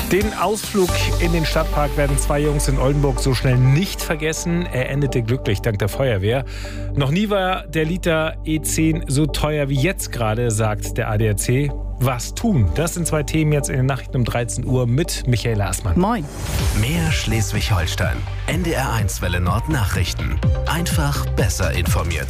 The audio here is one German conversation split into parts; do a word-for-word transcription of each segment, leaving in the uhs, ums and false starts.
Den Ausflug in den Stadtpark werden zwei Jungs in Oldenburg so schnell nicht vergessen. Er endete glücklich dank der Feuerwehr. Noch nie war der Liter E zehn so teuer wie jetzt gerade, sagt der A D A C. Was tun? Das sind zwei Themen jetzt in den Nachrichten um dreizehn Uhr mit Michael Aßmann. Moin. Mehr Schleswig-Holstein. N D R eins Welle Nord Nachrichten. Einfach besser informiert.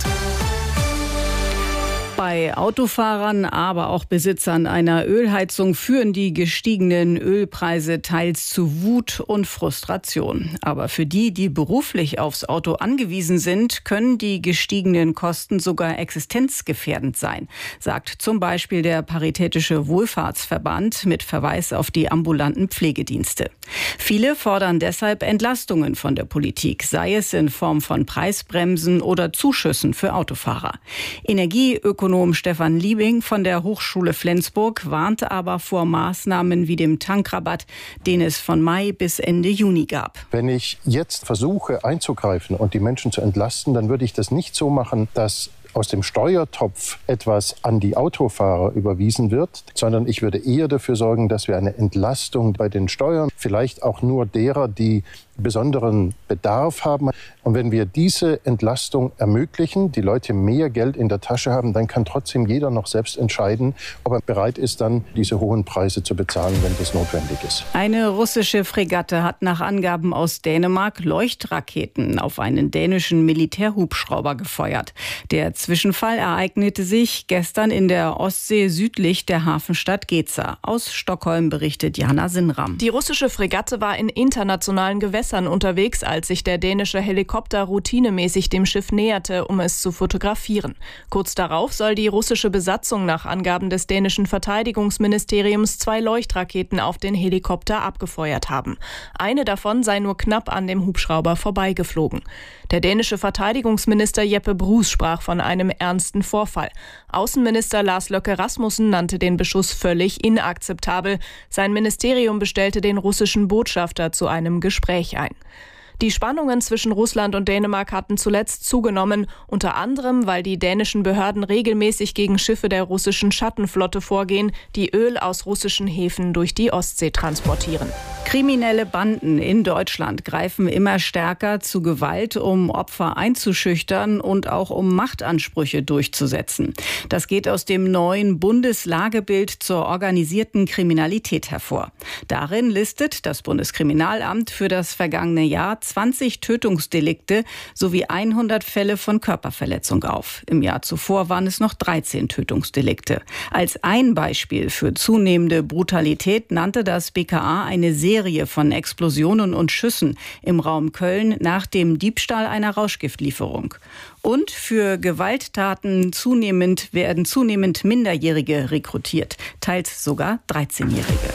Bei Autofahrern, aber auch Besitzern einer Ölheizung führen die gestiegenen Ölpreise teils zu Wut und Frustration. Aber für die, die beruflich aufs Auto angewiesen sind, können die gestiegenen Kosten sogar existenzgefährdend sein, sagt zum Beispiel der Paritätische Wohlfahrtsverband mit Verweis auf die ambulanten Pflegedienste. Viele fordern deshalb Entlastungen von der Politik, sei es in Form von Preisbremsen oder Zuschüssen für Autofahrer. Energieökonomie Ökonom Stefan Liebing von der Hochschule Flensburg warnte aber vor Maßnahmen wie dem Tankrabatt, den es von Mai bis Ende Juni gab. Wenn ich jetzt versuche einzugreifen und die Menschen zu entlasten, dann würde ich das nicht so machen, dass aus dem Steuertopf etwas an die Autofahrer überwiesen wird, sondern ich würde eher dafür sorgen, dass wir eine Entlastung bei den Steuern, vielleicht auch nur derer, die besonderen Bedarf haben. Und wenn wir diese Entlastung ermöglichen, die Leute mehr Geld in der Tasche haben, dann kann trotzdem jeder noch selbst entscheiden, ob er bereit ist, dann diese hohen Preise zu bezahlen, wenn das notwendig ist. Eine russische Fregatte hat nach Angaben aus Dänemark Leuchtraketen auf einen dänischen Militärhubschrauber gefeuert. Der Zwischenfall ereignete sich gestern in der Ostsee südlich der Hafenstadt Geza. Aus Stockholm berichtet Jana Sinnram. Die russische Fregatte war in internationalen Gewässern unterwegs, als sich der dänische Helikopter routinemäßig dem Schiff näherte, um es zu fotografieren. Kurz darauf soll die russische Besatzung nach Angaben des dänischen Verteidigungsministeriums zwei Leuchtraketen auf den Helikopter abgefeuert haben. Eine davon sei nur knapp an dem Hubschrauber vorbeigeflogen. Der dänische Verteidigungsminister Jeppe Bruus sprach von einem ernsten Vorfall. Außenminister Lars Løkke Rasmussen nannte den Beschuss völlig inakzeptabel. Sein Ministerium bestellte den russischen Botschafter zu einem Gespräch ein. Die Spannungen zwischen Russland und Dänemark hatten zuletzt zugenommen, unter anderem, weil die dänischen Behörden regelmäßig gegen Schiffe der russischen Schattenflotte vorgehen, die Öl aus russischen Häfen durch die Ostsee transportieren. Kriminelle Banden in Deutschland greifen immer stärker zu Gewalt, um Opfer einzuschüchtern und auch um Machtansprüche durchzusetzen. Das geht aus dem neuen Bundeslagebild zur organisierten Kriminalität hervor. Darin listet das Bundeskriminalamt für das vergangene Jahr zwanzig Tötungsdelikte sowie hundert Fälle von Körperverletzung auf. Im Jahr zuvor waren es noch dreizehn Tötungsdelikte. Als ein Beispiel für zunehmende Brutalität nannte das B K A eine Serie von Explosionen und Schüssen im Raum Köln nach dem Diebstahl einer Rauschgiftlieferung. Und für Gewalttaten zunehmend werden zunehmend Minderjährige rekrutiert, teils sogar dreizehnjährige.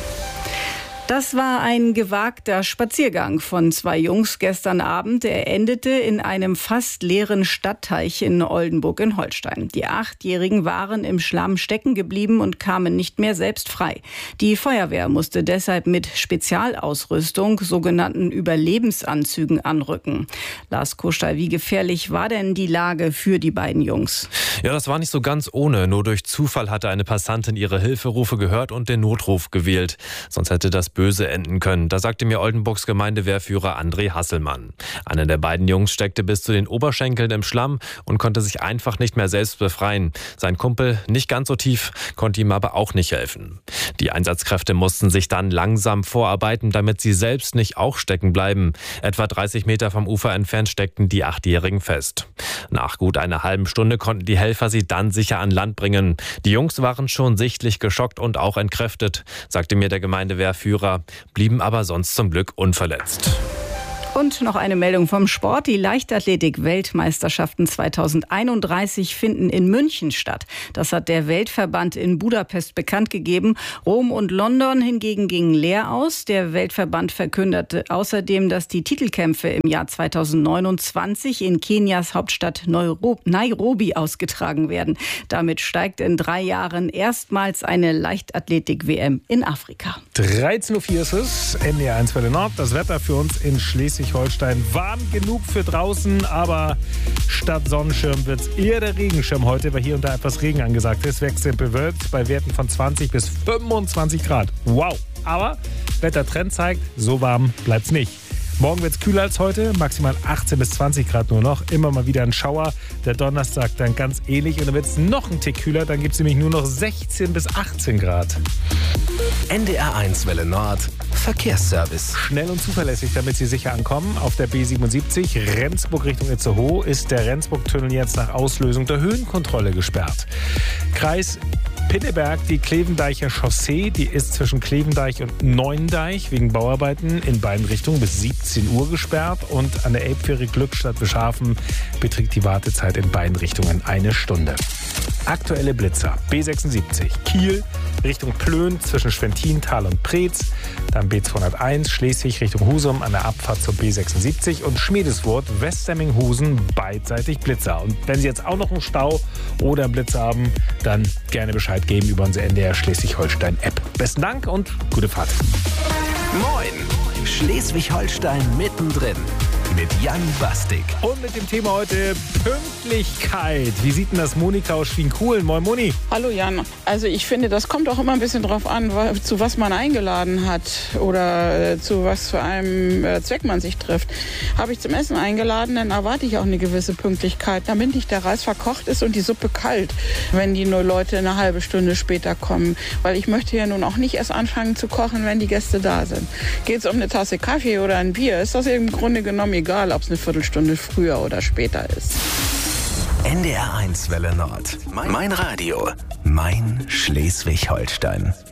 Das war ein gewagter Spaziergang von zwei Jungs gestern Abend. Er endete in einem fast leeren Stadtteich in Oldenburg in Holstein. Die Achtjährigen waren im Schlamm stecken geblieben und kamen nicht mehr selbst frei. Die Feuerwehr musste deshalb mit Spezialausrüstung, sogenannten Überlebensanzügen, anrücken. Lars Kuschal, wie gefährlich war denn die Lage für die beiden Jungs? Ja, das war nicht so ganz ohne. Nur durch Zufall hatte eine Passantin ihre Hilferufe gehört und den Notruf gewählt. Sonst hätte das böse enden können. Da sagte mir Oldenburgs Gemeindewehrführer André Hasselmann. Einer der beiden Jungs steckte bis zu den Oberschenkeln im Schlamm und konnte sich einfach nicht mehr selbst befreien. Sein Kumpel, nicht ganz so tief, konnte ihm aber auch nicht helfen. Die Einsatzkräfte mussten sich dann langsam vorarbeiten, damit sie selbst nicht auch stecken bleiben. Etwa dreißig Meter vom Ufer entfernt steckten die Achtjährigen fest. Nach gut einer halben Stunde konnten die Helfer sie dann sicher an Land bringen. Die Jungs waren schon sichtlich geschockt und auch entkräftet, sagte mir der Gemeindewehrführer, blieben aber sonst zum Glück unverletzt. Und noch eine Meldung vom Sport. Die Leichtathletik-Weltmeisterschaften zweitausendeinunddreißig finden in München statt. Das hat der Weltverband in Budapest bekannt gegeben. Rom und London hingegen gingen leer aus. Der Weltverband verkündete außerdem, dass die Titelkämpfe im Jahr zweitausendneunundzwanzig in Kenias Hauptstadt Nairobi ausgetragen werden. Damit steigt in drei Jahren erstmals eine Leichtathletik-W M in Afrika. dreizehn Uhr vier ist es, N D R eins Welle Nord. Das Wetter für uns in Schleswig Schleswig-Holstein warm genug für draußen, aber statt Sonnenschirm wird es eher der Regenschirm heute, weil hier und da etwas Regen angesagt ist. Wechselnd bewölkt bei Werten von zwanzig bis fünfundzwanzig Grad. Wow! Aber Wettertrend zeigt, so warm bleibt's nicht. Morgen wird es kühler als heute, maximal achtzehn bis zwanzig Grad nur noch. Immer mal wieder ein Schauer. Der Donnerstag dann ganz ähnlich. Und dann wird es noch ein Tick kühler. Dann gibt es nämlich nur noch sechzehn bis achtzehn Grad. N D R eins Welle Nord. Verkehrsservice. Schnell und zuverlässig, damit Sie sicher ankommen. Auf der B siebenundsiebzig Rendsburg Richtung Itzehoe ist der Rendsburg-Tunnel jetzt nach Auslösung der Höhenkontrolle gesperrt. Kreis Pinneberg, die Klevendeicher Chaussee, die ist zwischen Klevendeich und Neuendeich wegen Bauarbeiten in beiden Richtungen bis siebzehn Uhr gesperrt. Und an der Elbfähre Glückstadt Beschafen beträgt die Wartezeit in beiden Richtungen eine Stunde. Aktuelle Blitzer. B sechsundsiebzig Kiel Richtung Plön zwischen Schwentintal und Preetz. Dann B zweihunderteins Schleswig Richtung Husum an der Abfahrt zur B sechsundsiebzig. Und Schmiedeswurth Westemming-Husen beidseitig Blitzer. Und wenn Sie jetzt auch noch einen Stau oder einen Blitzer haben, dann gerne Bescheid geben über unsere N D R Schleswig-Holstein-App. Besten Dank und gute Fahrt. Moin! Schleswig-Holstein mittendrin. Mit Jan Bastik. Und mit dem Thema heute Pünktlichkeit. Wie sieht denn das Monika aus Schwienkuhlen? Moin Moni. Hallo Jan. Also ich finde, das kommt auch immer ein bisschen drauf an, zu was man eingeladen hat oder zu was für einem Zweck man sich trifft. Habe ich zum Essen eingeladen, dann erwarte ich auch eine gewisse Pünktlichkeit, damit nicht der Reis verkocht ist und die Suppe kalt, wenn die nur Leute eine halbe Stunde später kommen. Weil ich möchte ja nun auch nicht erst anfangen zu kochen, wenn die Gäste da sind. Geht es um eine Tasse Kaffee oder ein Bier, ist das im Grunde genommen egal, ob es eine Viertelstunde früher oder später ist. N D R eins Welle Nord. Mein Radio. Mein Schleswig-Holstein.